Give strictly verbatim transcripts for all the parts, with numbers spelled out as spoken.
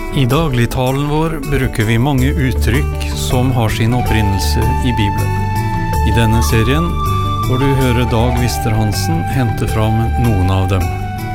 I dagligtalen vår bruker vi mange uttrykk som har sin opprinnelse i Bibelen. I denne serien får du høre Dag Vister-Hansen hente fram noen av dem.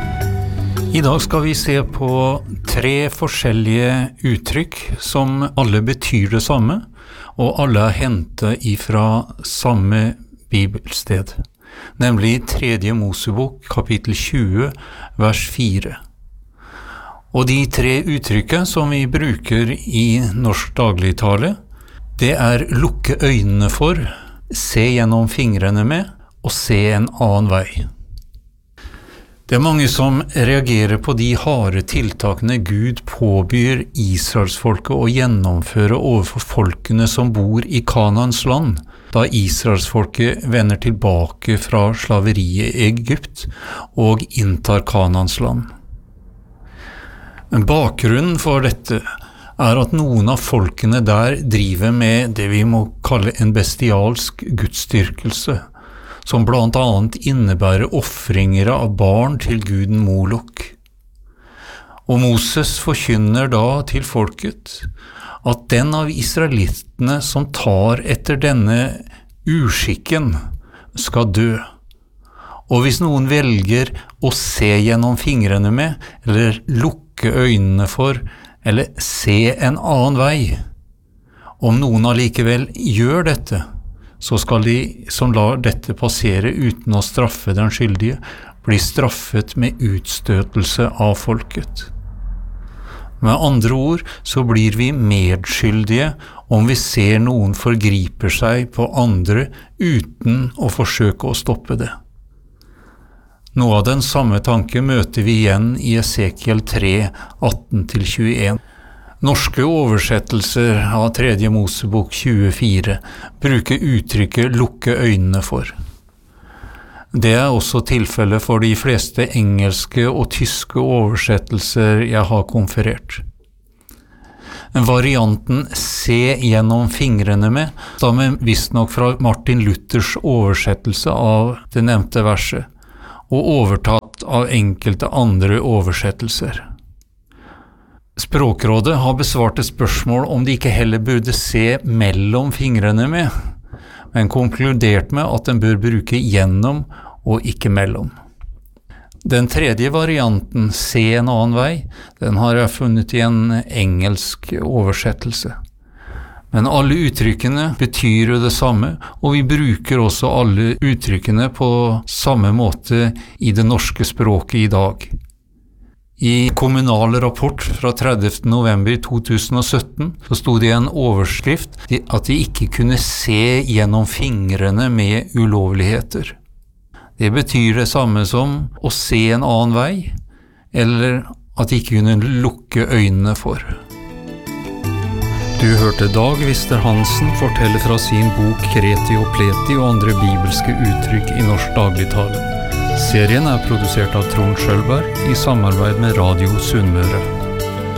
I dag skal vi se på tre forskjellige uttrykk som alle betyr det samme, og alle er hentet ifra samme bibelsted, nemlig tredje Mosebok, kapittel tjue, vers fire. Og de tre uttrykkene som vi bruker i norsk dagligtale, det er lukke øynene for, se gjennom fingrene med og se en annen vei. Det er mange som reagerer på de harde tiltakene Gud påbyr Israelsfolket å gjennomføre overfor folkene som bor i Kanaans land, da Israelsfolket vender tilbake fra slaveriet i Egypt og inntar Kanaans land. Men bakgrunnen for dette er at noen av folkene der driver med det vi må kalle en bestialsk gudsdyrkelse, som blant annet innebærer offringer av barn til guden Molok. Og Moses forkynner da til folket at den av israelittene som tar etter denne uskikken skal dø. Og hvis noen velger å se gjennom fingrene med, eller lukke øynene for, eller se en annen vei, om noen allikevel gjør dette, så skal de som lar dette passere uten å straffe den skyldige, bli straffet med utstøtelse av folket. Med andre ord så blir vi medskyldige om vi ser noen forgriper seg på andre uten å forsøke å stoppe det. Noe av den samme tanke møter vi igjen i Esekiel tre, atten til tjueen. Norske oversettelser av tredje Mosebok tjuefire bruker uttrykket lukke øynene for. Det er også tilfellet for de fleste engelske og tyske oversettelser jeg har konferert. Varianten se gjennom fingrene med stammer visstnok fra Martin Luthers oversettelse av det nevnte verset, og overtatt av enkelte andre oversettelser. Språkrådet har besvart et spørsmål om de ikke heller burde se mellom fingrene med, men konkludert med at den bør bruke gjennom og ikke mellom. Den tredje varianten, se en annen vei, den har jeg funnet i en engelsk oversettelse. Men alle uttrykkene betyr jo det samme, og vi bruker også alle uttrykkene på samme måte i det norske språket i dag. I Kommunal rapport fra tredivte november to tusen og sytten så stod det i en overskrift at de ikke kunne se gjennom fingrene med ulovligheter. Det betyr det samme som å se en annen vei, eller at de ikke kunne lukke øynene for. Du hørte Dag Vister-Hansen fortelle fra sin bok Kreti og Pleti og andre bibelske uttrykk i norsk dagligtale. Serien er produsert av Trond Schølberg i samarbeid med Radio Sunnmøre.